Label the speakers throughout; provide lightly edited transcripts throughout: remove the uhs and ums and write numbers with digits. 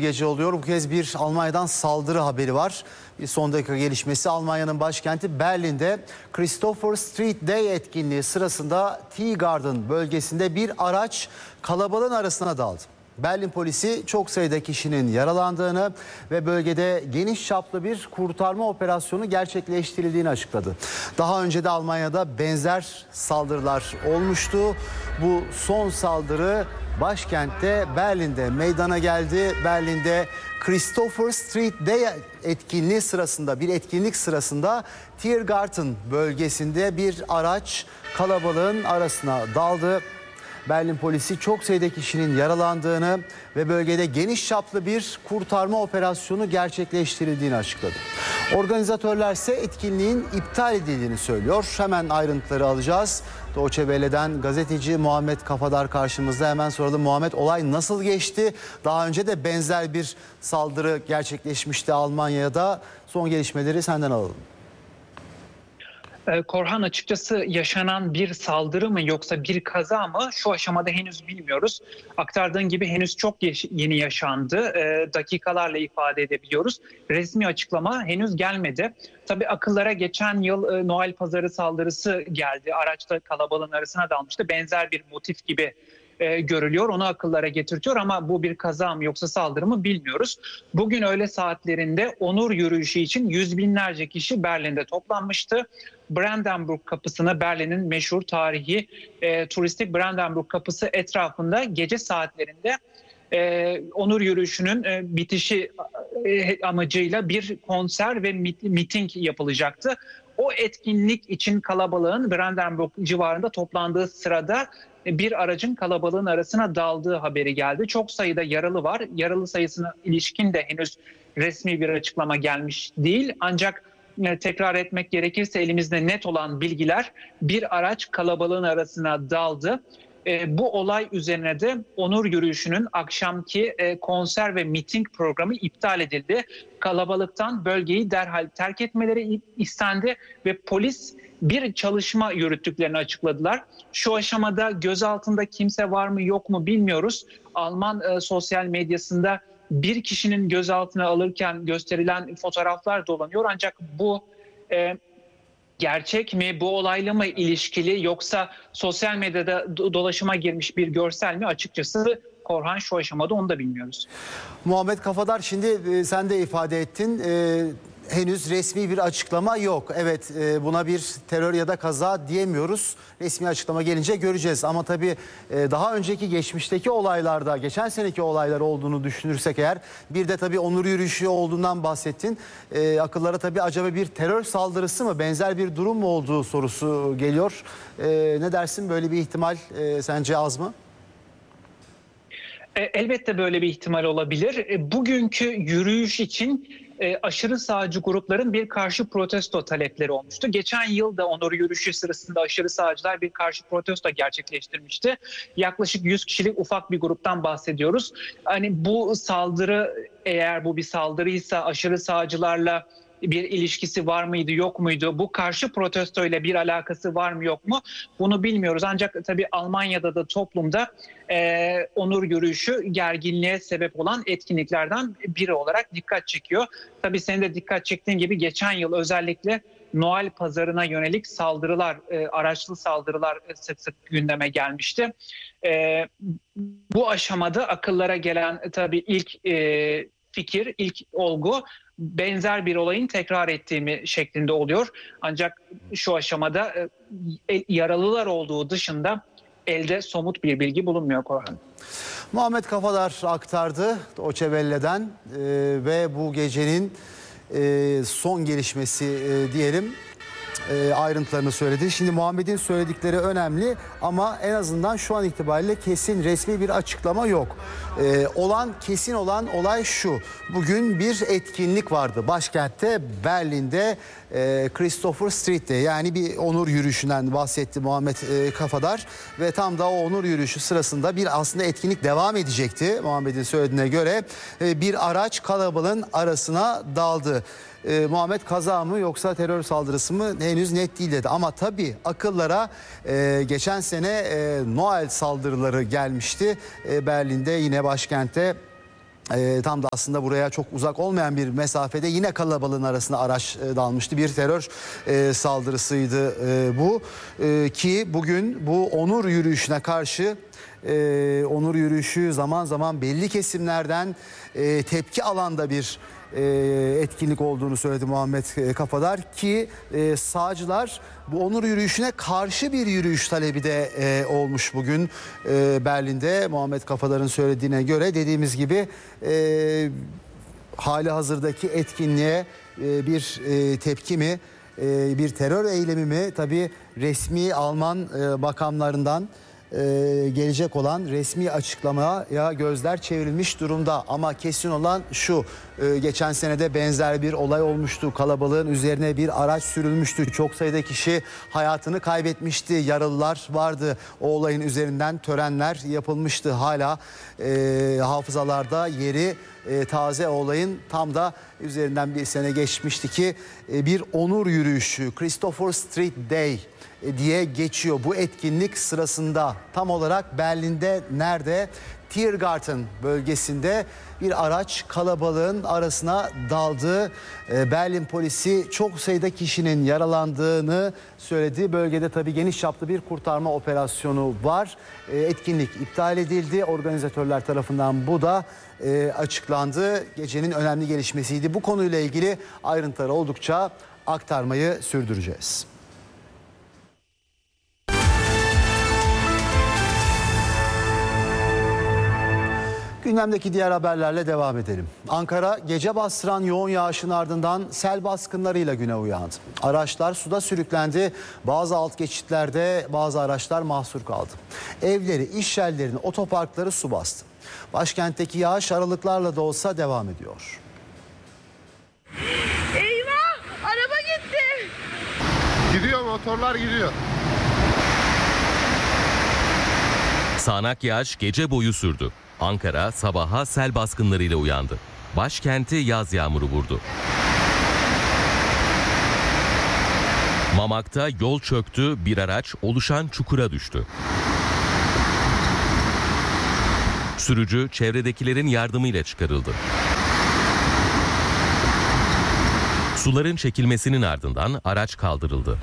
Speaker 1: gece oluyor. Bu kez bir Almanya'dan saldırı haberi var. Bir son dakika gelişmesi, Almanya'nın başkenti Berlin'de Christopher Street Day etkinliği sırasında Tiergarten bölgesinde bir araç kalabalığın arasına daldı. Berlin polisi çok sayıda kişinin yaralandığını ve bölgede geniş çaplı bir kurtarma operasyonu gerçekleştirildiğini açıkladı. Daha önce de Almanya'da benzer saldırılar olmuştu. Bu son saldırı başkentte Berlin'de meydana geldi. Berlin'de Christopher Street Day etkinlik sırasında Tiergarten bölgesinde bir araç kalabalığın arasına daldı. Berlin polisi çok sayıda kişinin yaralandığını ve bölgede geniş çaplı bir kurtarma operasyonu gerçekleştirildiğini açıkladı. Organizatörler ise etkinliğin iptal edildiğini söylüyor. Hemen ayrıntıları alacağız. Deutsche Welle'den gazeteci Muhammed Kafadar karşımızda. Hemen soralım, Muhammed, olay nasıl geçti? Daha önce de benzer bir saldırı gerçekleşmişti Almanya'da. Son gelişmeleri senden alalım.
Speaker 2: Korhan, açıkçası yaşanan bir saldırı mı yoksa bir kaza mı şu aşamada henüz bilmiyoruz. Aktardığın gibi henüz çok yeni yaşandı. Dakikalarla ifade edebiliyoruz. Resmi açıklama henüz gelmedi. Tabii akıllara geçen yıl Noel Pazarı saldırısı geldi. Araçta kalabalığın arasına dalmıştı. Benzer bir motif gibi görülüyor. Onu akıllara getirtiyor ama bu bir kaza mı yoksa saldırı mı bilmiyoruz. Bugün öğle saatlerinde onur yürüyüşü için yüz binlerce kişi Berlin'de toplanmıştı. Brandenburg Kapısı'na, Berlin'in meşhur tarihi turistik Brandenburg Kapısı etrafında gece saatlerinde onur yürüyüşünün bitişi amacıyla bir konser ve miting yapılacaktı. O etkinlik için kalabalığın Brandenburg civarında toplandığı sırada bir aracın kalabalığın arasına daldığı haberi geldi. Çok sayıda yaralı var. Yaralı sayısına ilişkin de henüz resmi bir açıklama gelmiş değil. Ancak tekrar etmek gerekirse elimizde net olan bilgiler, bir araç kalabalığın arasına daldı. Bu olay üzerine de onur yürüyüşünün akşamki konser ve miting programı iptal edildi. Kalabalıktan bölgeyi derhal terk etmeleri istendi ve polis bir çalışma yürüttüklerini açıkladılar. Şu aşamada gözaltında kimse var mı yok mu bilmiyoruz. Alman sosyal medyasında bir kişinin gözaltına alırken gösterilen fotoğraflar dolanıyor. Ancak bu gerçek mi, bu olayla mı ilişkili yoksa sosyal medyada dolaşıma girmiş bir görsel mi, açıkçası Korhan şu aşamada onu da bilmiyoruz.
Speaker 1: Muhammed Kafadar, şimdi sen de ifade ettin. Henüz resmi bir açıklama yok. Evet, buna bir terör ya da kaza diyemiyoruz. Resmi açıklama gelince göreceğiz. Ama tabii daha önceki geçmişteki olaylarda, geçen seneki olaylar olduğunu düşünürsek eğer, bir de tabii onur yürüyüşü olduğundan bahsettin. Akıllara tabii acaba bir terör saldırısı mı, benzer bir durum mu olduğu sorusu geliyor. Ne dersin, böyle bir ihtimal sence az mı?
Speaker 2: Elbette böyle bir ihtimal olabilir. Bugünkü yürüyüş için aşırı sağcı grupların bir karşı protesto talepleri olmuştu. Geçen yıl da onur yürüyüşü sırasında aşırı sağcılar bir karşı protesto gerçekleştirmişti. Yaklaşık 100 kişilik ufak bir gruptan bahsediyoruz. Hani bu saldırı, eğer bu bir saldırıysa, aşırı sağcılarla bir ilişkisi var mıydı yok muydu? Bu karşı protesto ile bir alakası var mı yok mu? Bunu bilmiyoruz. Ancak tabii Almanya'da da toplumda onur yürüyüşü gerginliğe sebep olan etkinliklerden biri olarak dikkat çekiyor. Tabii senin de dikkat çektiğin gibi geçen yıl özellikle Noel Pazarı'na yönelik saldırılar, araçlı saldırılar sık sık gündeme gelmişti. Bu aşamada akıllara gelen tabii ilk fikir, ilk olgu benzer bir olayın tekrar ettiğimi şeklinde oluyor. Ancak şu aşamada yaralılar olduğu dışında elde somut bir bilgi bulunmuyor Korhan.
Speaker 1: Muhammed Kafadar aktardı Deutsche Welle'den ve bu gecenin son gelişmesi diyelim. Ayrıntılarını söyledi. Şimdi Muhammed'in söyledikleri önemli ama en azından şu an itibariyle kesin resmi bir açıklama yok. Kesin olan olay şu: bugün bir etkinlik vardı başkentte Berlin'de, Christopher Street'te, yani bir onur yürüyüşünden bahsetti Muhammed Kafadar ve tam da o onur yürüyüşü sırasında bir aslında etkinlik devam edecekti. Muhammed'in söylediğine göre bir araç kalabalığın arasına daldı. Muhammed, kaza mı yoksa terör saldırısı mı henüz net değil dedi. Ama tabii akıllara geçen sene Noel saldırıları gelmişti. Berlin'de, yine başkentte Tam da aslında buraya çok uzak olmayan bir mesafede yine kalabalığın arasına araç dalmıştı. Bir terör saldırısıydı bu. Ki bugün bu onur yürüyüşüne karşı onur yürüyüşü zaman zaman belli kesimlerden tepki alan da bir etkinlik olduğunu söyledi Muhammed Kafadar ki sağcılar bu onur yürüyüşüne karşı bir yürüyüş talebi de olmuş bugün Berlin'de. Muhammed Kafadar'ın söylediğine göre dediğimiz gibi hali hazırdaki etkinliğe bir tepki mi, bir terör eylemi mi? Tabii resmi Alman makamlarından gelecek olan resmi açıklamaya gözler çevrilmiş durumda. Ama kesin olan şu, geçen senede benzer bir olay olmuştu. Kalabalığın üzerine bir araç sürülmüştü. Çok sayıda kişi hayatını kaybetmişti. Yaralılar vardı. O olayın üzerinden törenler yapılmıştı. Hala hafızalarda yeri taze olayın tam da üzerinden bir sene geçmişti ki bir onur yürüyüşü, Christopher Street Day diye geçiyor. Bu etkinlik sırasında tam olarak Berlin'de nerede? Tiergarten bölgesinde bir araç kalabalığın arasına daldı. Berlin polisi çok sayıda kişinin yaralandığını söyledi. Bölgede tabii geniş çaplı bir kurtarma operasyonu var. Etkinlik iptal edildi. Organizatörler tarafından bu da açıklandı. Gecenin önemli gelişmesiydi. Bu konuyla ilgili ayrıntıları oldukça aktarmayı sürdüreceğiz. Gündemdeki diğer haberlerle devam edelim. Ankara gece bastıran yoğun yağışın ardından sel baskınlarıyla güne uyandı. Araçlar suda sürüklendi. Bazı alt geçitlerde bazı araçlar mahsur kaldı. Evleri, iş yerlerini, otoparkları su bastı. Başkentteki yağış aralıklarla da olsa devam ediyor.
Speaker 3: Eyvah! Araba gitti.
Speaker 4: Gidiyor, motorlar gidiyor.
Speaker 5: Sağanak yağış gece boyu sürdü. Ankara sabaha sel baskınlarıyla uyandı. Başkenti yaz yağmuru vurdu. Mamak'ta yol çöktü, bir araç oluşan çukura düştü. Sürücü çevredekilerin yardımıyla çıkarıldı. Suların çekilmesinin ardından araç kaldırıldı.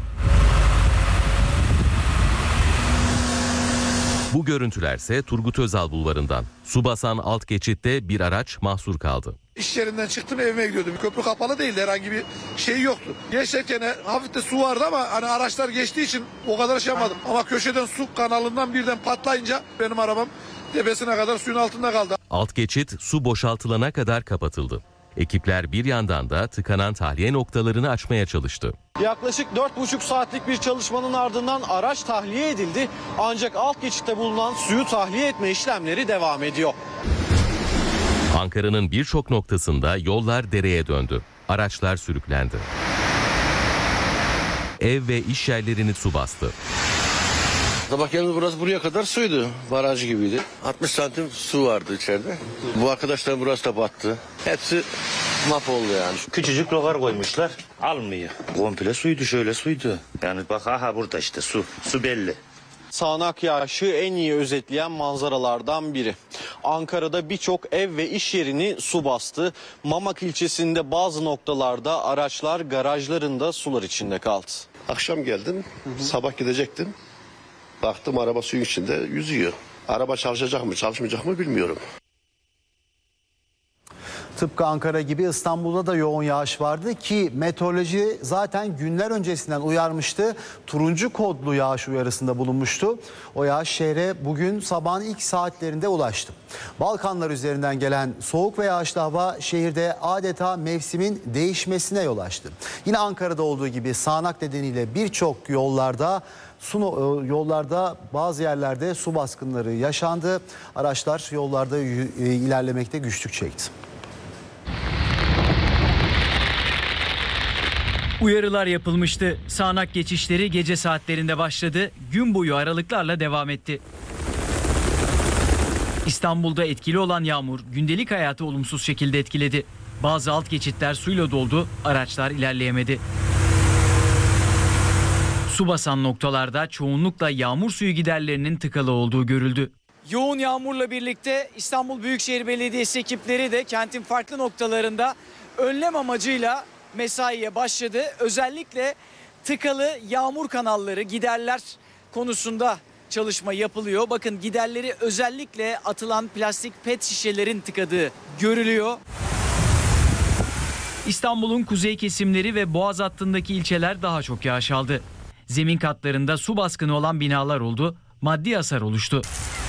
Speaker 5: Bu görüntülerse Turgut Özal Bulvarı'ndan. Su basan alt geçitte bir araç mahsur kaldı.
Speaker 4: İş yerinden çıktım, evime gidiyordum. Köprü kapalı değildi, herhangi bir şey yoktu. Geçerken hafif de su vardı ama hani araçlar geçtiği için o kadar şey yapmadım. Ama köşeden su kanalından birden patlayınca benim arabam tepesine kadar suyun altında kaldı.
Speaker 5: Alt geçit su boşaltılana kadar kapatıldı. Ekipler bir yandan da tıkanan tahliye noktalarını açmaya çalıştı.
Speaker 6: Yaklaşık 4,5 saatlik bir çalışmanın ardından araç tahliye edildi. Ancak alt geçitte bulunan suyu tahliye etme işlemleri devam ediyor.
Speaker 5: Ankara'nın birçok noktasında yollar dereye döndü. Araçlar sürüklendi. Ev ve iş yerlerini su bastı.
Speaker 7: Sabah geldi, burası buraya kadar suydu. Baraj gibiydi. 60 santim su vardı içeride. Bu arkadaşlar burası da battı. Hepsi mahvoldu yani.
Speaker 8: Küçücük logar koymuşlar. Almıyor. Komple suydu, şöyle suydu. Yani bak aha burada işte su. Su belli.
Speaker 6: Sağanak yağışı en iyi özetleyen manzaralardan biri. Ankara'da birçok ev ve iş yerini su bastı. Mamak ilçesinde bazı noktalarda araçlar garajlarında sular içinde kaldı.
Speaker 7: Akşam geldim, sabah gidecektim. Baktım araba suyun içinde yüzüyor. Araba çalışacak mı, çalışmayacak mı bilmiyorum.
Speaker 1: Tıpkı Ankara gibi İstanbul'da da yoğun yağış vardı ki meteoroloji zaten günler öncesinden uyarmıştı. Turuncu kodlu yağış uyarısında bulunmuştu. O yağış şehre bugün sabahın ilk saatlerinde ulaştı. Balkanlar üzerinden gelen soğuk ve yağışlı hava şehirde adeta mevsimin değişmesine yol açtı. Yine Ankara'da olduğu gibi sağanak nedeniyle birçok yollarda bazı yerlerde su baskınları yaşandı. Araçlar yollarda ilerlemekte güçlük çekti.
Speaker 9: Uyarılar yapılmıştı. Sağanak geçişleri gece saatlerinde başladı. Gün boyu aralıklarla devam etti. İstanbul'da etkili olan yağmur gündelik hayatı olumsuz şekilde etkiledi. Bazı alt geçitler suyla doldu, araçlar ilerleyemedi. Su basan noktalarda çoğunlukla yağmur suyu giderlerinin tıkalı olduğu görüldü.
Speaker 10: Yoğun yağmurla birlikte İstanbul Büyükşehir Belediyesi ekipleri de kentin farklı noktalarında önlem amacıyla mesaiye başladı. Özellikle tıkalı yağmur kanalları, giderler konusunda çalışma yapılıyor. Bakın giderleri özellikle atılan plastik pet şişelerin tıkadığı görülüyor.
Speaker 9: İstanbul'un kuzey kesimleri ve Boğaz hattındaki ilçeler daha çok yağış aldı. Zemin katlarında su baskını olan binalar oldu, maddi hasar oluştu.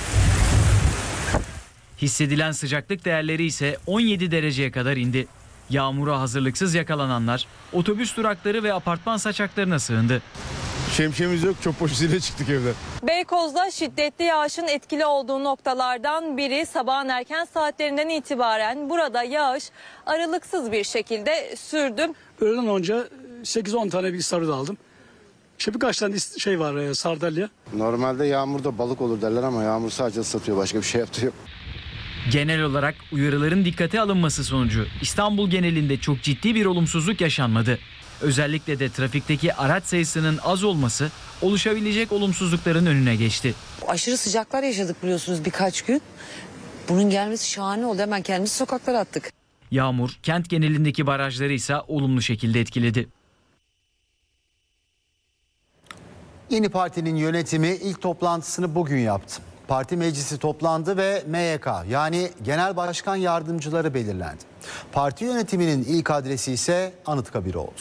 Speaker 9: Hissedilen sıcaklık değerleri ise 17 dereceye kadar indi. Yağmura hazırlıksız yakalananlar otobüs durakları ve apartman saçaklarına sığındı.
Speaker 11: Şemsiyemiz yok, çöp poşetiyle çıktık evden.
Speaker 12: Beykoz'da şiddetli yağışın etkili olduğu noktalardan biri sabahın erken saatlerinden itibaren burada yağış aralıksız bir şekilde sürdü.
Speaker 13: Öğleden önce 8-10 tane bilgisayarı da aldım. İşte birkaç tane şey var, sardalya.
Speaker 11: Normalde yağmurda balık olur derler ama yağmur sadece ıslatıyor, başka bir şey yaptığı yok.
Speaker 9: Genel olarak uyarıların dikkate alınması sonucu İstanbul genelinde çok ciddi bir olumsuzluk yaşanmadı. Özellikle de trafikteki araç sayısının az olması oluşabilecek olumsuzlukların önüne geçti.
Speaker 14: Aşırı sıcaklar yaşadık biliyorsunuz birkaç gün. Bunun gelmesi şahane oldu. Hemen kendimizi sokaklara attık.
Speaker 9: Yağmur kent genelindeki barajları ise olumlu şekilde etkiledi.
Speaker 1: Yeni Parti'nin yönetimi ilk toplantısını bugün yaptı. Parti meclisi toplandı ve MYK yani Genel Başkan Yardımcıları belirlendi. Parti yönetiminin ilk adresi ise Anıtkabir oldu.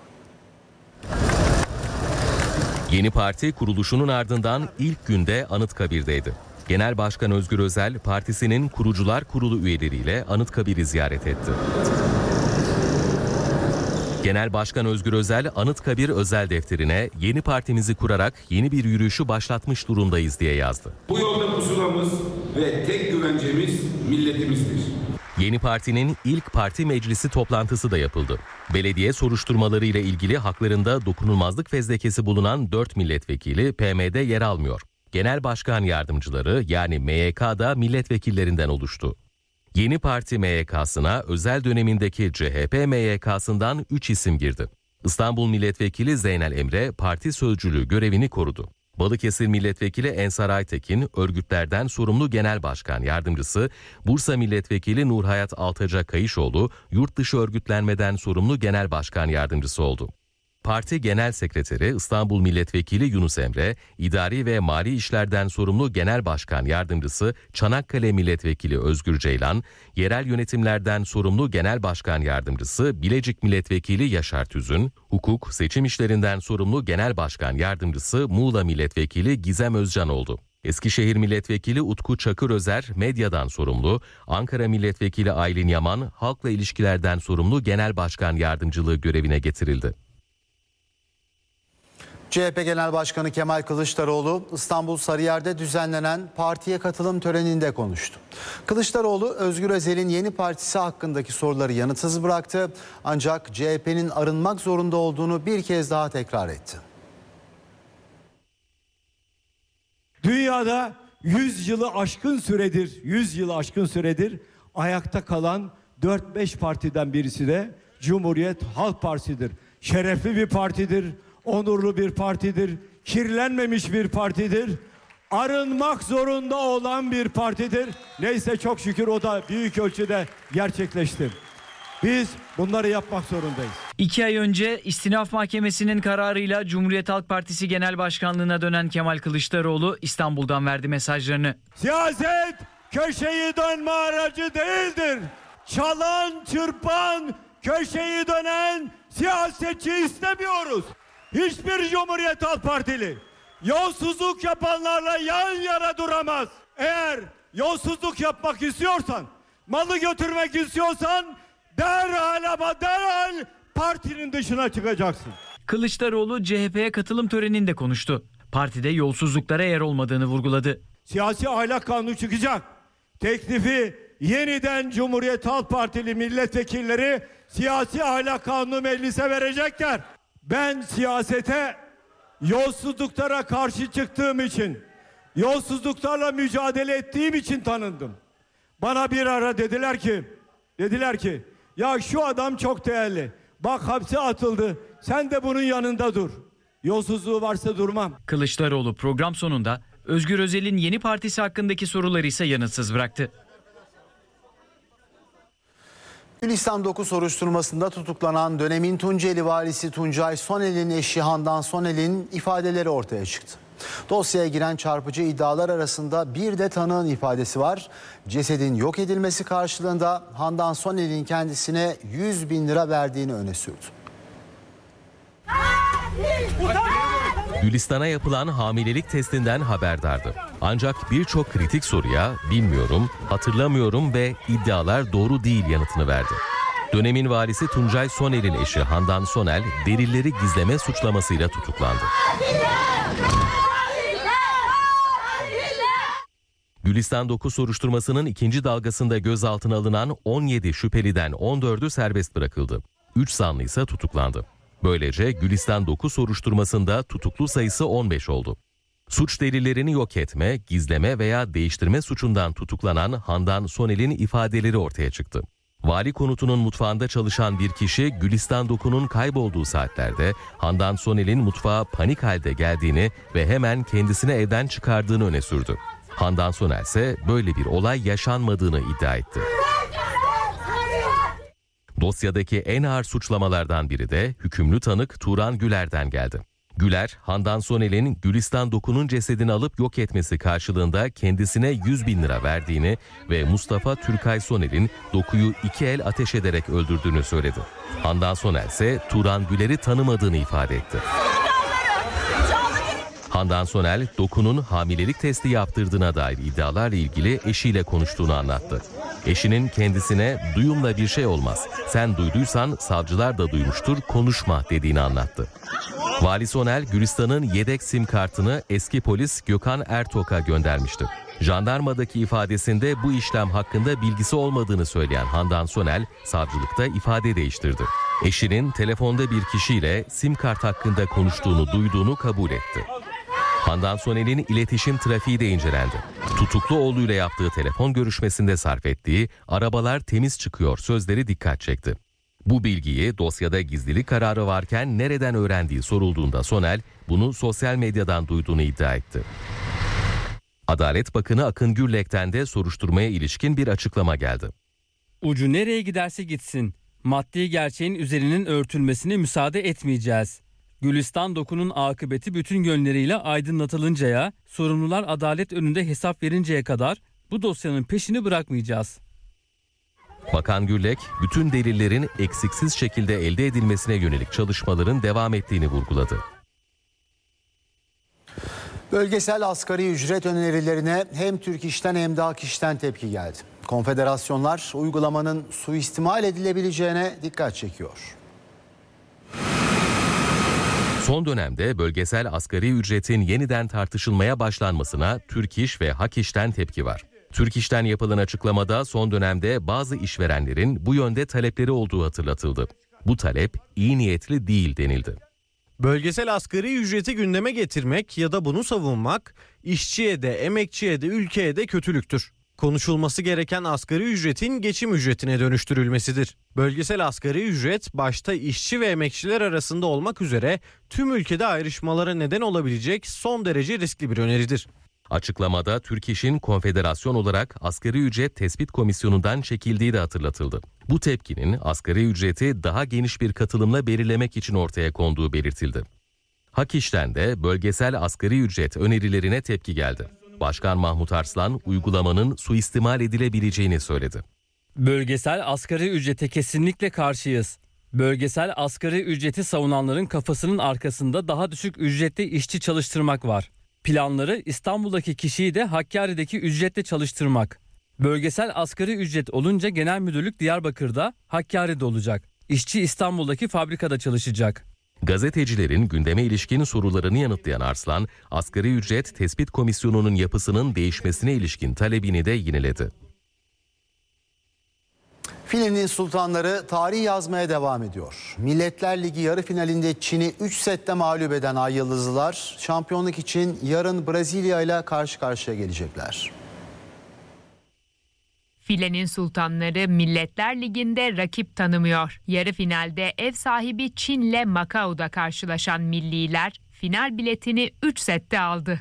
Speaker 5: Yeni parti kuruluşunun ardından ilk günde Anıtkabir'deydi. Genel Başkan Özgür Özel partisinin kurucular kurulu üyeleriyle Anıtkabir'i ziyaret etti. Genel Başkan Özgür Özel Anıtkabir özel defterine yeni partimizi kurarak yeni bir yürüyüşü başlatmış durumdayız diye yazdı.
Speaker 15: Bu yolda pusulamız ve tek güvencemiz milletimizdir.
Speaker 5: Yeni partinin ilk parti meclisi toplantısı da yapıldı. Belediye soruşturmaları ile ilgili haklarında dokunulmazlık fezlekesi bulunan 4 milletvekili PM'de yer almıyor. Genel Başkan Yardımcıları yani MYK'da milletvekillerinden oluştu. Yeni parti MYK'sına özel dönemindeki CHP MYK'sından 3 isim girdi. İstanbul Milletvekili Zeynel Emre parti sözcülüğü görevini korudu. Balıkesir Milletvekili Ensar Aytekin örgütlerden sorumlu Genel Başkan Yardımcısı, Bursa Milletvekili Nurhayat Altaca Kayışoğlu yurt dışı örgütlenmeden sorumlu Genel Başkan Yardımcısı oldu. Parti Genel Sekreteri İstanbul Milletvekili Yunus Emre, İdari ve Mali İşlerden sorumlu Genel Başkan Yardımcısı Çanakkale Milletvekili Özgür Ceylan, yerel yönetimlerden sorumlu Genel Başkan Yardımcısı Bilecik Milletvekili Yaşar Tüzün, hukuk, seçim işlerinden sorumlu Genel Başkan Yardımcısı Muğla Milletvekili Gizem Özcan oldu. Eskişehir Milletvekili Utku Çakırözer medyadan sorumlu, Ankara Milletvekili Aylin Yaman halkla ilişkilerden sorumlu Genel Başkan Yardımcılığı görevine getirildi.
Speaker 1: CHP Genel Başkanı Kemal Kılıçdaroğlu İstanbul Sarıyer'de düzenlenen partiye katılım töreninde konuştu. Kılıçdaroğlu Özgür Özel'in yeni partisi hakkındaki soruları yanıtsız bıraktı ancak CHP'nin arınmak zorunda olduğunu bir kez daha tekrar etti.
Speaker 16: Dünyada 100 yılı aşkın süredir ayakta kalan 4-5 partiden birisi de Cumhuriyet Halk Partisi'dir. Şerefli bir partidir. Onurlu bir partidir, kirlenmemiş bir partidir, arınmak zorunda olan bir partidir. Neyse çok şükür o da büyük ölçüde gerçekleşti. Biz bunları yapmak zorundayız.
Speaker 9: 2 ay önce İstinaf Mahkemesi'nin kararıyla Cumhuriyet Halk Partisi Genel Başkanlığı'na dönen Kemal Kılıçdaroğlu İstanbul'dan verdi mesajlarını.
Speaker 16: Siyaset köşeyi dönme aracı değildir. Çalan, çırpan, köşeyi dönen siyasetçi istemiyoruz. Hiçbir Cumhuriyet Halk Partili yolsuzluk yapanlarla yan yana duramaz. Eğer yolsuzluk yapmak istiyorsan, malı götürmek istiyorsan derhal partinin dışına çıkacaksın.
Speaker 9: Kılıçdaroğlu CHP'ye katılım töreninde konuştu. Partide yolsuzluklara yer olmadığını vurguladı.
Speaker 16: Siyasi ahlak kanunu çıkacak. Teklifi yeniden Cumhuriyet Halk Partili milletvekilleri siyasi ahlak kanunu meclise verecekler. Ben siyasete yolsuzluklara karşı çıktığım için, yolsuzluklarla mücadele ettiğim için tanındım. Bana bir ara dediler ki ya şu adam çok değerli. Bak hapse atıldı. Sen de bunun yanında dur. Yolsuzluğu varsa durmam.
Speaker 9: Kılıçdaroğlu program sonunda Özgür Özel'in yeni partisi hakkındaki soruları ise yanıtsız bıraktı.
Speaker 1: Gülistan 9 soruşturmasında tutuklanan dönemin Tunceli valisi Tuncay Sonel'in eşi Handan Sonel'in ifadeleri ortaya çıktı. Dosyaya giren çarpıcı iddialar arasında bir de tanığın ifadesi var. Cesedin yok edilmesi karşılığında Handan Sonel'in kendisine 100 bin lira verdiğini öne sürdü.
Speaker 5: Gülistan'a yapılan hamilelik testinden haberdardı. Ancak birçok kritik soruya bilmiyorum, hatırlamıyorum ve iddialar doğru değil yanıtını verdi. Dönemin valisi Tuncay Sonel'in eşi Handan Sonel delilleri gizleme suçlamasıyla tutuklandı. Gülistan 9 soruşturmasının ikinci dalgasında gözaltına alınan 17 şüpheliden 14'ü serbest bırakıldı. 3 zanlı ise tutuklandı. Böylece Gülistan 9 soruşturmasında tutuklu sayısı 15 oldu. Suç delillerini yok etme, gizleme veya değiştirme suçundan tutuklanan Handan Sonel'in ifadeleri ortaya çıktı. Vali konutunun mutfağında çalışan bir kişi Gülistan 9'un kaybolduğu saatlerde Handan Sonel'in mutfağa panik halde geldiğini ve hemen kendisini evden çıkardığını öne sürdü. Handan Sonel ise böyle bir olay yaşanmadığını iddia etti. Dosyadaki en ağır suçlamalardan biri de hükümlü tanık Turan Güler'den geldi. Güler, Handan Sonel'in Gülistan 9'un cesedini alıp yok etmesi karşılığında kendisine 100 bin lira verdiğini ve Mustafa Türkay Sonel'in dokuyu 2 el ateş ederek öldürdüğünü söyledi. Handan Sonel ise Turan Güler'i tanımadığını ifade etti. Handan Sonel, dokunun hamilelik testi yaptırdığına dair iddialarla ilgili eşiyle konuştuğunu anlattı. Eşinin kendisine duyumla bir şey olmaz, sen duyduysan savcılar da duymuştur, konuşma dediğini anlattı. Vali Sonel, Gülistan'ın yedek sim kartını eski polis Gökhan Ertok'a göndermişti. Jandarmadaki ifadesinde bu işlem hakkında bilgisi olmadığını söyleyen Handan Sonel, savcılıkta ifade değiştirdi. Eşinin telefonda bir kişiyle sim kart hakkında konuştuğunu duyduğunu kabul etti. Handan Sonel'in iletişim trafiği de incelendi. Tutuklu oğluyla yaptığı telefon görüşmesinde sarf ettiği "arabalar temiz çıkıyor" sözleri dikkat çekti. Bu bilgiyi dosyada gizlilik kararı varken nereden öğrendiği sorulduğunda Sonel bunu sosyal medyadan duyduğunu iddia etti. Adalet Bakanı Akın Gürlek'ten de soruşturmaya ilişkin bir açıklama geldi.
Speaker 17: Ucu nereye giderse gitsin, maddi gerçeğin üzerinin örtülmesine müsaade etmeyeceğiz. Gülistan 9'un akıbeti bütün yönleriyle aydınlatılıncaya, sorumlular adalet önünde hesap verinceye kadar bu dosyanın peşini bırakmayacağız.
Speaker 5: Bakan Gürlek, bütün delillerin eksiksiz şekilde elde edilmesine yönelik çalışmaların devam ettiğini vurguladı.
Speaker 1: Bölgesel asgari ücret önerilerine hem Türk İş'ten hem de Hak İş'ten tepki geldi. Konfederasyonlar uygulamanın suistimal edilebileceğine dikkat çekiyor.
Speaker 5: Son dönemde bölgesel asgari ücretin yeniden tartışılmaya başlanmasına Türk İş ve Hak İş'ten tepki var. Türk İş'ten yapılan açıklamada son dönemde bazı işverenlerin bu yönde talepleri olduğu hatırlatıldı. Bu talep iyi niyetli değil denildi.
Speaker 18: Bölgesel asgari ücreti gündeme getirmek ya da bunu savunmak işçiye de emekçiye de ülkeye de kötülüktür. Konuşulması gereken asgari ücretin geçim ücretine dönüştürülmesidir. Bölgesel asgari ücret başta işçi ve emekçiler arasında olmak üzere tüm ülkede ayrışmalara neden olabilecek son derece riskli bir öneridir.
Speaker 5: Açıklamada Türk İş'in konfederasyon olarak asgari ücret tespit komisyonundan çekildiği de hatırlatıldı. Bu tepkinin asgari ücreti daha geniş bir katılımla belirlemek için ortaya konduğu belirtildi. Hak İş'ten de bölgesel asgari ücret önerilerine tepki geldi. Başkan Mahmut Arslan uygulamanın suistimal edilebileceğini söyledi.
Speaker 17: Bölgesel asgari ücrete kesinlikle karşıyız. Bölgesel asgari ücreti savunanların kafasının arkasında daha düşük ücretli işçi çalıştırmak var. Planları İstanbul'daki kişiyi de Hakkari'deki ücretle çalıştırmak. Bölgesel asgari ücret olunca genel müdürlük Diyarbakır'da, Hakkari'de olacak. İşçi İstanbul'daki fabrikada çalışacak.
Speaker 5: Gazetecilerin gündeme ilişkin sorularını yanıtlayan Arslan, asgari ücret tespit komisyonunun yapısının değişmesine ilişkin talebini de yineledi.
Speaker 1: Filenin sultanları tarih yazmaya devam ediyor. Milletler Ligi yarı finalinde Çin'i 3 sette mağlup eden Ay Yıldızlılar şampiyonluk için yarın Brezilya ile karşı karşıya gelecekler.
Speaker 19: Filenin sultanları Milletler Ligi'nde rakip tanımıyor. Yarı finalde ev sahibi Çin'le Macao'da karşılaşan milliler final biletini 3 sette aldı.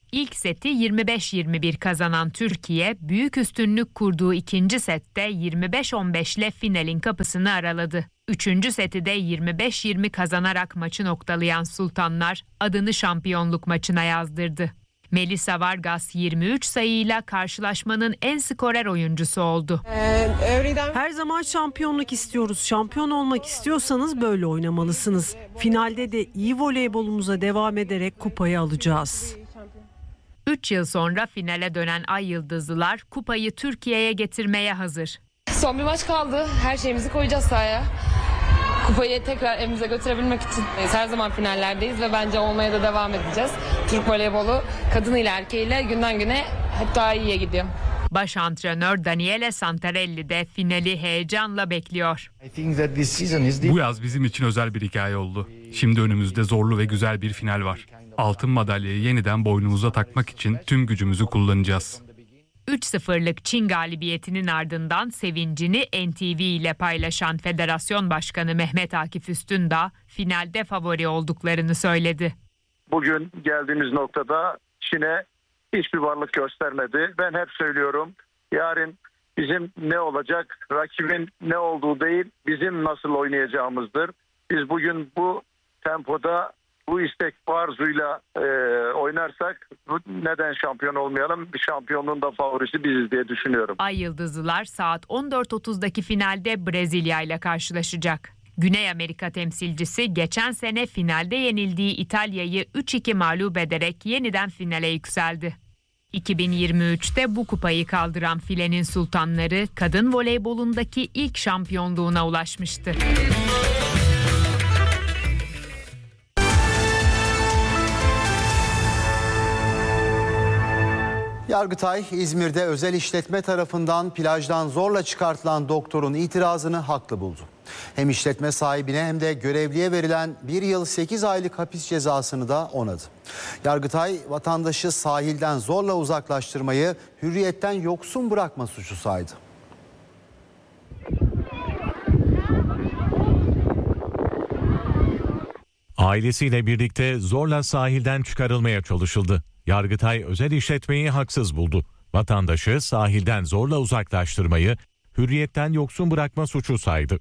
Speaker 19: İlk seti 25-21 kazanan Türkiye, büyük üstünlük kurduğu ikinci sette 25-15 ile finalin kapısını araladı. Üçüncü seti de 25-20 kazanarak maçı noktalayan Sultanlar adını şampiyonluk maçına yazdırdı. Melisa Vargas 23 sayıyla karşılaşmanın en skorer oyuncusu oldu.
Speaker 20: Her zaman şampiyonluk istiyoruz. Şampiyon olmak istiyorsanız böyle oynamalısınız. Finalde de iyi voleybolumuza devam ederek kupayı alacağız.
Speaker 19: 3 yıl sonra finale dönen Ay Yıldızlılar kupayı Türkiye'ye getirmeye hazır.
Speaker 3: Son bir maç kaldı. Her şeyimizi koyacağız sahaya. Kupayı tekrar evimize götürebilmek için her zaman finallerdeyiz ve bence olmaya da devam edeceğiz. Türk voleybolu kadınıyla erkeğiyle günden güne hep daha iyiye gidiyor.
Speaker 19: Baş antrenör Daniele Santarelli de finali heyecanla bekliyor.
Speaker 21: Bu yaz bizim için özel bir hikaye oldu. Şimdi önümüzde zorlu ve güzel bir final var. Altın madalyayı yeniden boynumuza takmak için tüm gücümüzü kullanacağız.
Speaker 19: 3-0'lık Çin galibiyetinin ardından sevincini NTV ile paylaşan Federasyon Başkanı Mehmet Akif Üstündağ finalde favori olduklarını söyledi.
Speaker 22: Bugün geldiğimiz noktada Çin'e hiçbir varlık göstermedi. Ben hep söylüyorum, yarın bizim ne olacak, rakibin ne olduğu değil, bizim nasıl oynayacağımızdır. Biz bugün bu tempoda, bu istek arzuyla oynarsak neden şampiyon olmayalım? Bir şampiyonluğun da favorisi biziz diye düşünüyorum.
Speaker 19: Ay Yıldızlılar saat 14.30'daki finalde Brezilya ile karşılaşacak. Güney Amerika temsilcisi geçen sene finalde yenildiği İtalya'yı 3-2 mağlup ederek yeniden finale yükseldi. 2023'te bu kupayı kaldıran filenin sultanları kadın voleybolundaki ilk şampiyonluğuna ulaşmıştı.
Speaker 1: Yargıtay, İzmir'de özel işletme tarafından plajdan zorla çıkartılan doktorun itirazını haklı buldu. Hem işletme sahibine hem de görevliye verilen 1 yıl 8 aylık hapis cezasını da onadı. Yargıtay, vatandaşı sahilden zorla uzaklaştırmayı hürriyetten yoksun bırakma suçu saydı.
Speaker 23: Ailesiyle birlikte zorla sahilden çıkarılmaya çalışıldı. Yargıtay özel işletmeyi haksız buldu. Vatandaşı sahilden zorla uzaklaştırmayı hürriyetten yoksun bırakma suçu saydı.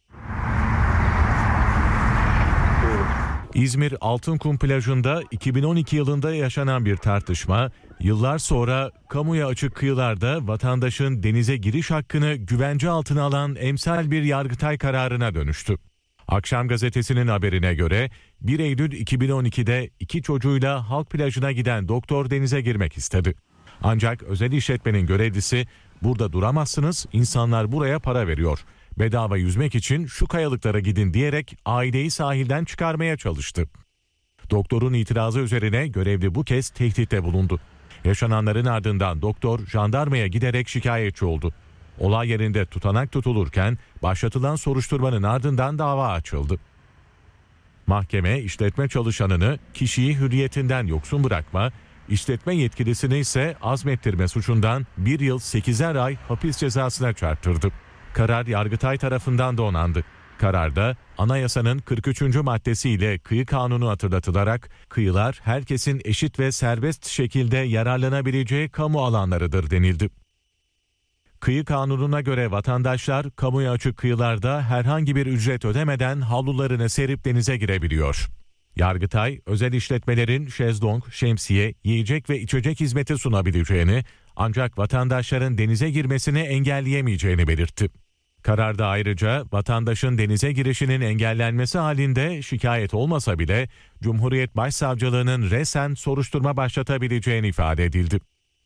Speaker 23: İzmir Altınkum plajında 2012 yılında yaşanan bir tartışma, yıllar sonra kamuya açık kıyılarda vatandaşın denize giriş hakkını güvence altına alan emsal bir Yargıtay kararına dönüştü. Akşam gazetesinin haberine göre 1 Eylül 2012'de 2 çocuğuyla halk plajına giden doktor denize girmek istedi. Ancak özel işletmenin görevlisi "Burada duramazsınız, insanlar buraya para veriyor. Bedava yüzmek için şu kayalıklara gidin" diyerek aileyi sahilden çıkarmaya çalıştı. Doktorun itirazı üzerine görevli bu kez tehditte bulundu. Yaşananların ardından doktor jandarmaya giderek şikayetçi oldu. Olay yerinde tutanak tutulurken başlatılan soruşturmanın ardından dava açıldı. Mahkeme işletme çalışanını kişiyi hürriyetinden yoksun bırakma, işletme yetkilisini ise azmettirme suçundan 1 yıl 8'er ay hapis cezasına çarptırdı. Karar Yargıtay tarafından da onandı. Kararda anayasanın 43. maddesiyle kıyı kanunu hatırlatılarak kıyılar herkesin eşit ve serbest şekilde yararlanabileceği kamu alanlarıdır denildi. Kıyı kanununa göre vatandaşlar kamuya açık kıyılarda herhangi bir ücret ödemeden havlularını serip denize girebiliyor. Yargıtay, özel işletmelerin şezlong, şemsiye, yiyecek ve içecek hizmeti sunabileceğini, ancak vatandaşların denize girmesini engelleyemeyeceğini belirtti. Kararda ayrıca vatandaşın denize girişinin engellenmesi halinde şikayet olmasa bile Cumhuriyet Başsavcılığının resen soruşturma başlatabileceğini ifade edildi.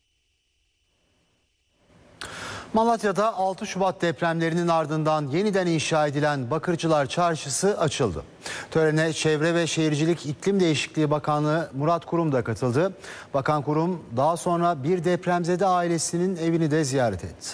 Speaker 1: Malatya'da 6 Şubat depremlerinin ardından yeniden inşa edilen Bakırcılar Çarşısı açıldı. Törene Çevre ve Şehircilik İklim Değişikliği Bakanı Murat Kurum da katıldı. Bakan Kurum daha sonra bir depremzede ailesinin evini de ziyaret etti.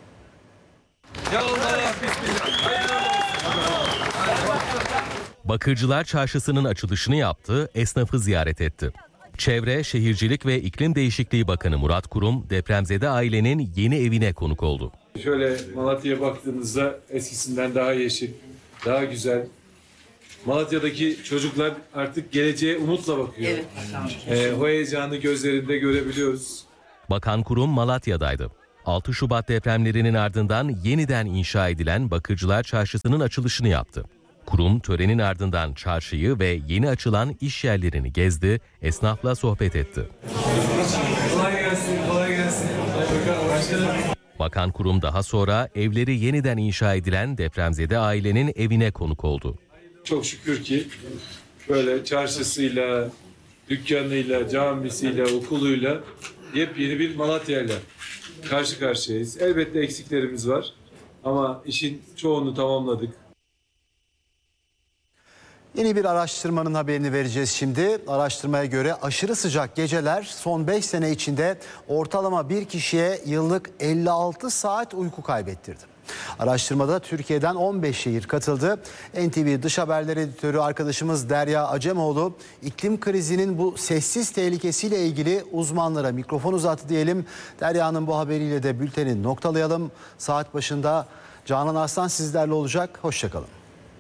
Speaker 5: Bakırcılar Çarşısı'nın açılışını yaptı, esnafı ziyaret etti. Çevre, Şehircilik ve İklim Değişikliği Bakanı Murat Kurum, depremzede ailenin yeni evine konuk oldu.
Speaker 24: Şöyle Malatya'ya baktığınızda eskisinden daha yeşil, daha güzel,
Speaker 2: Malatya'daki çocuklar artık geleceğe umutla bakıyor. O heyecanı gözlerinde görebiliyoruz.
Speaker 5: Bakan kurum Malatya'daydı. 6 Şubat depremlerinin ardından yeniden inşa edilen Bakırcılar Çarşısı'nın açılışını yaptı. Kurum törenin ardından çarşıyı ve yeni açılan iş yerlerini gezdi, esnafla sohbet etti.
Speaker 2: Kolay gelsin, kolay gelsin.
Speaker 5: Bakan kurum daha sonra evleri yeniden inşa edilen depremzede ailenin evine konuk oldu.
Speaker 2: Çok şükür ki böyle çarşısıyla, dükkanıyla, camisiyle, okuluyla yepyeni bir Malatya'yla karşı karşıyayız. Elbette eksiklerimiz var ama işin çoğunu tamamladık.
Speaker 1: Yeni bir araştırmanın haberini vereceğiz şimdi. Araştırmaya göre aşırı sıcak geceler son 5 sene içinde ortalama bir kişiye yıllık 56 saat uyku kaybettirdi. Araştırmada Türkiye'den 15 şehir katıldı. NTV Dış Haberler Editörü arkadaşımız Derya Acemoğlu iklim krizinin bu sessiz tehlikesiyle ilgili uzmanlara mikrofon uzattı diyelim. Derya'nın bu haberiyle de bülteni noktalayalım. Saat başında Canan Arslan sizlerle olacak. Hoşçakalın.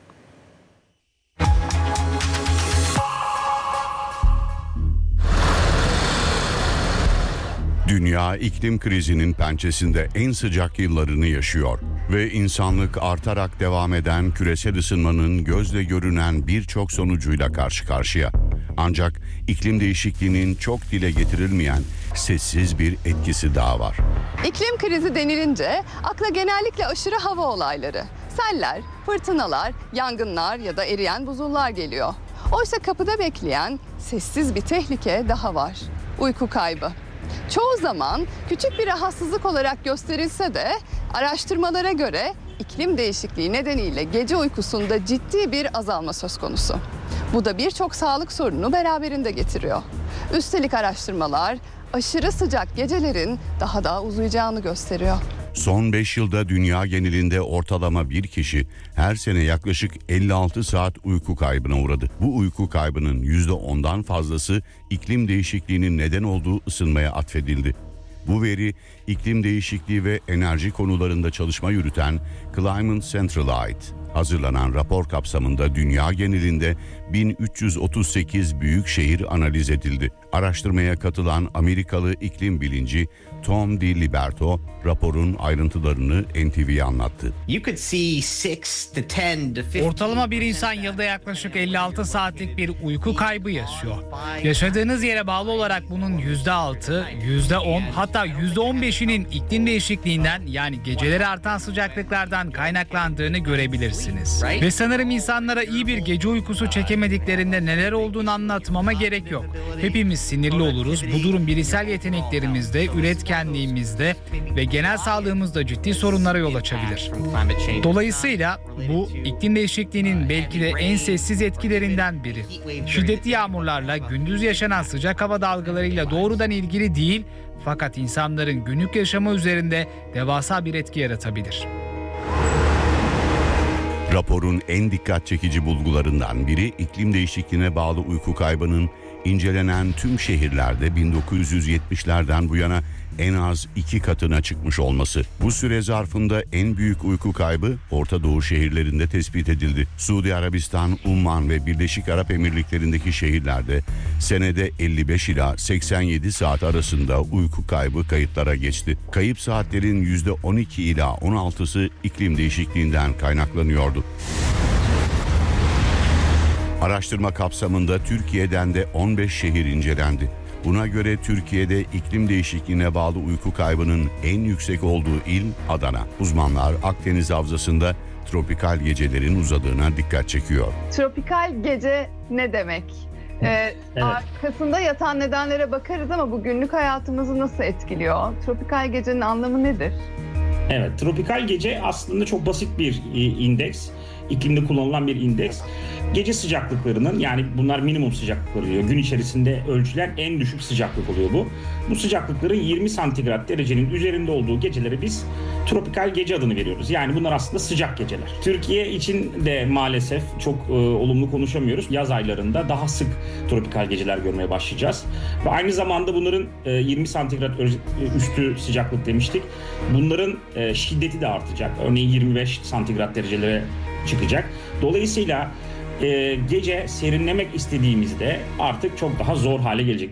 Speaker 4: Dünya iklim krizinin pençesinde en sıcak yıllarını yaşıyor ve insanlık artarak devam eden küresel ısınmanın gözle görünen birçok sonucuyla karşı karşıya. Ancak iklim değişikliğinin çok dile getirilmeyen sessiz bir etkisi daha var.
Speaker 8: İklim krizi denilince akla genellikle aşırı hava olayları, seller, fırtınalar, yangınlar ya da eriyen buzullar geliyor. Oysa kapıda bekleyen sessiz bir tehlike daha var. Uyku kaybı. Çoğu zaman küçük bir rahatsızlık olarak gösterilse de araştırmalara göre iklim değişikliği nedeniyle gece uykusunda ciddi bir azalma söz konusu. Bu da birçok sağlık sorununu beraberinde getiriyor. Üstelik araştırmalar aşırı sıcak gecelerin daha da uzayacağını gösteriyor.
Speaker 4: Son 5 yılda dünya genelinde ortalama bir kişi her sene yaklaşık 56 saat uyku kaybına uğradı. Bu uyku kaybının %10'dan fazlası iklim değişikliğinin neden olduğu ısınmaya atfedildi. Bu veri iklim değişikliği ve enerji konularında çalışma yürüten Climate Central'a ait. Hazırlanan rapor kapsamında dünya genelinde 1338 büyük şehir analiz edildi. Araştırmaya katılan Amerikalı iklim bilimci Tom DiLiberto raporun ayrıntılarını NTV'ye anlattı.
Speaker 24: Ortalama bir insan yılda yaklaşık 56 saatlik bir uyku kaybı yaşıyor. Yaşadığınız yere bağlı olarak bunun %6, %10 hatta %15'inin iklim değişikliğinden yani geceleri artan sıcaklıklardan kaynaklandığını görebilirsiniz. Ve sanırım insanlara iyi bir gece uykusu çekemediklerinde neler olduğunu anlatmama gerek yok. Hepimiz sinirli oluruz. Bu durum bilişsel yeteneklerimizde, üretkenliğimizde ve genel sağlığımızda ciddi sorunlara yol açabilir. Dolayısıyla bu iklim değişikliğinin belki de en sessiz etkilerinden biri. Şiddetli yağmurlarla gündüz yaşanan sıcak hava dalgalarıyla doğrudan ilgili değil, fakat insanların günlük yaşamı üzerinde devasa bir etki yaratabilir.
Speaker 4: Raporun en dikkat çekici bulgularından biri iklim değişikliğine bağlı uyku kaybının incelenen tüm şehirlerde 1970'lerden bu yana en az 2 katına çıkmış olması. Bu süre zarfında en büyük uyku kaybı Orta Doğu şehirlerinde tespit edildi. Suudi Arabistan, Umman ve Birleşik Arap Emirlikleri'ndeki şehirlerde senede 55 ila 87 saat arasında uyku kaybı kayıtlara geçti. Kayıp saatlerin %12 ila 16'sı iklim değişikliğinden kaynaklanıyordu. Araştırma kapsamında Türkiye'den de 15 şehir incelendi. Buna göre Türkiye'de iklim değişikliğine bağlı uyku kaybının en yüksek olduğu il Adana. Uzmanlar Akdeniz Havzası'nda tropikal gecelerin uzadığına dikkat çekiyor.
Speaker 8: Tropikal gece ne demek? Evet. Arkasında yatan nedenlere bakarız ama bu günlük hayatımızı nasıl etkiliyor? Tropikal gecenin anlamı nedir?
Speaker 25: Evet, tropikal gece aslında çok basit bir indeks. İklimde kullanılan bir indeks. Gece sıcaklıklarının, yani bunlar minimum sıcaklıklar oluyor. Gün içerisinde ölçülen en düşük sıcaklık oluyor bu. Bu sıcaklıkların 20 santigrat derecenin üzerinde olduğu gecelere biz tropikal gece adını veriyoruz. Yani bunlar aslında sıcak geceler. Türkiye için de maalesef çok olumlu konuşamıyoruz. Yaz aylarında daha sık tropikal geceler görmeye başlayacağız. Ve aynı zamanda bunların 20 santigrat üstü sıcaklık demiştik. Bunların şiddeti de artacak. Örneğin 25 santigrat derecelere çıkacak. Dolayısıyla gece serinlemek istediğimizde artık çok daha zor hale gelecek.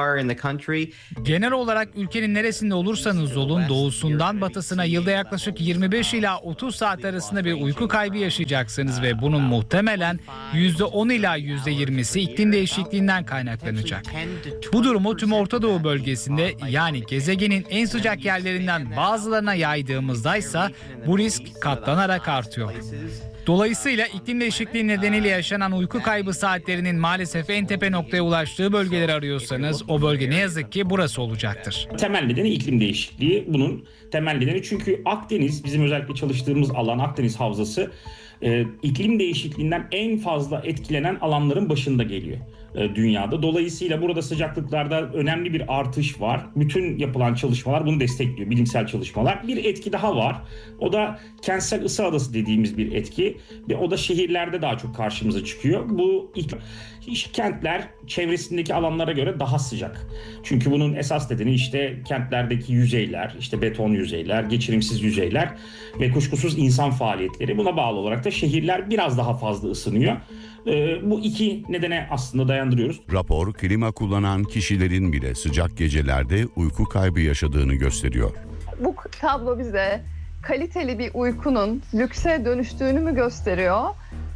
Speaker 24: Genel olarak ülkenin neresinde olursanız olun doğusundan batısına yılda yaklaşık 25 ila 30 saat arasında bir uyku kaybı yaşayacaksınız ve bunun muhtemelen %10 ila %20'si iklim değişikliğinden kaynaklanacak. Bu durumu tüm Orta Doğu bölgesinde yani gezegenin en sıcak yerlerinden bazılarına yaydığımızdaysa bu risk katlanarak artıyor. Dolayısıyla iklim değişikliği nedeniyle yaşanan uyku kaybı saatlerinin maalesef en tepe noktaya ulaştığı bölgeleri arıyorsanız o bölge ne yazık ki burası olacaktır.
Speaker 25: Temel nedeni iklim değişikliği. Bunun temel nedeni çünkü Akdeniz, bizim özellikle çalıştığımız alan Akdeniz Havzası iklim değişikliğinden en fazla etkilenen alanların başında geliyor dünyada. Dolayısıyla burada sıcaklıklarda önemli bir artış var. Bütün yapılan çalışmalar bunu destekliyor, bilimsel çalışmalar. Bir etki daha var. O da kentsel ısı adası dediğimiz bir etki ve o da şehirlerde daha çok karşımıza çıkıyor. Bu kentler çevresindeki alanlara göre daha sıcak. Çünkü bunun esas nedeni işte kentlerdeki yüzeyler, işte beton yüzeyler, geçirimsiz yüzeyler ve kuşkusuz insan faaliyetleri. Buna bağlı olarak da şehirler biraz daha fazla ısınıyor. Bu iki nedene aslında dayandırıyoruz.
Speaker 4: Rapor, klima kullanan kişilerin bile sıcak gecelerde uyku kaybı yaşadığını gösteriyor.
Speaker 8: Bu tablo bize kaliteli bir uykunun lükse dönüştüğünü mü gösteriyor?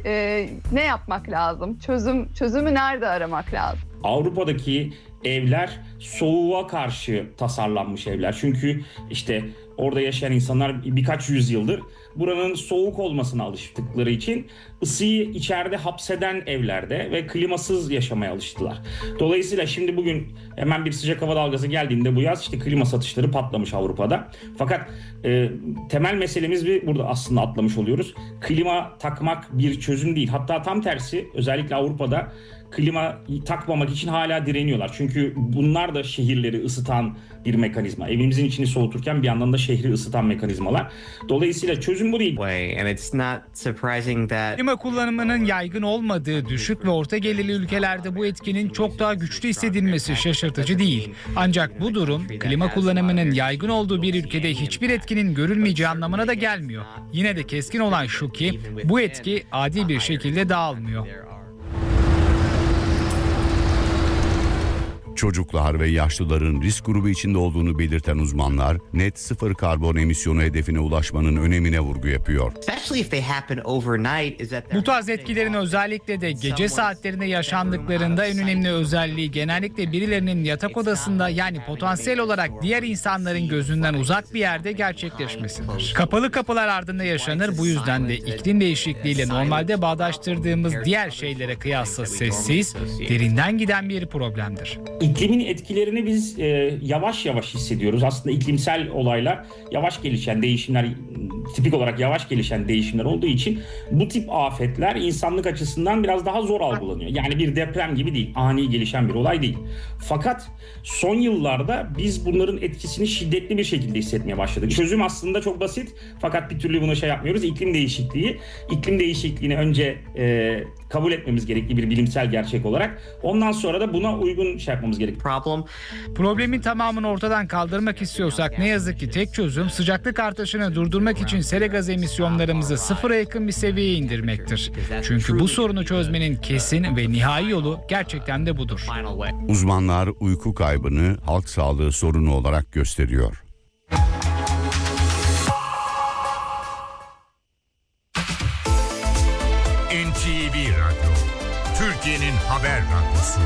Speaker 8: Ne yapmak lazım? Çözümü nerede aramak lazım?
Speaker 25: Avrupa'daki evler soğuğa karşı tasarlanmış evler. Çünkü işte orada yaşayan insanlar birkaç yüzyıldır buranın soğuk olmasına alıştıkları için ısıyı içeride hapseden evlerde ve klimasız yaşamaya alıştılar. Dolayısıyla şimdi bugün hemen bir sıcak hava dalgası geldiğinde bu yaz işte klima satışları patlamış Avrupa'da. Fakat temel meselemiz burada aslında atlamış oluyoruz. Klima takmak bir çözüm değil. Hatta tam tersi, özellikle Avrupa'da klima takmamak için hala direniyorlar. Çünkü bunlar da şehirleri ısıtan bir mekanizma. Evimizin içini soğuturken bir yandan da şehri ısıtan mekanizmalar. Dolayısıyla çözüm bu değil.
Speaker 24: Klima kullanımının yaygın olmadığı düşük ve orta gelirli ülkelerde bu etkinin çok daha güçlü hissedilmesi şaşırtıcı değil. Ancak bu durum klima kullanımının yaygın olduğu bir ülkede hiçbir etkinin görülmeyeceği anlamına da gelmiyor. Yine de keskin olan şu ki bu etki adil bir şekilde dağılmıyor.
Speaker 4: Çocuklar ve yaşlıların risk grubu içinde olduğunu belirten uzmanlar, net sıfır karbon emisyonu hedefine ulaşmanın önemine vurgu yapıyor.
Speaker 24: Bu tarz etkilerin özellikle de gece saatlerinde yaşandıklarında en önemli özelliği genellikle birilerinin yatak odasında, yani potansiyel olarak diğer insanların gözünden uzak bir yerde gerçekleşmesidir. Kapalı kapılar ardında yaşanır, bu yüzden de iklim değişikliğiyle normalde bağdaştırdığımız diğer şeylere kıyasla sessiz, derinden giden bir problemdir.
Speaker 25: İklimin etkilerini biz yavaş yavaş hissediyoruz. Aslında iklimsel olaylar yavaş gelişen değişimler, tipik olarak yavaş gelişen değişimler olduğu için bu tip afetler insanlık açısından biraz daha zor algılanıyor. Yani bir deprem gibi değil, ani gelişen bir olay değil. Fakat son yıllarda biz bunların etkisini şiddetli bir şekilde hissetmeye başladık. Çözüm aslında çok basit fakat bir türlü bunu yapmıyoruz. İklim değişikliği. İklim değişikliğini önce kabul etmemiz gerekli bir bilimsel gerçek olarak. Ondan sonra da buna uygun yapmamız gerekli.
Speaker 24: Problemin tamamını ortadan kaldırmak istiyorsak ne yazık ki tek çözüm sıcaklık artışını durdurmak için sera gazı emisyonlarımızı sıfıra yakın bir seviyeye indirmektir. Çünkü bu sorunu çözmenin kesin ve nihai yolu gerçekten de budur.
Speaker 4: Uzmanlar uyku kaybını halk sağlığı sorunu olarak gösteriyor.
Speaker 6: NTV Radyo, Türkiye'nin haber radyosu.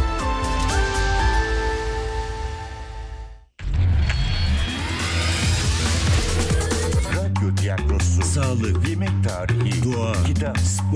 Speaker 6: Radyo tiyatrosu, sağlık, yemek tarihi, doğa, kitap,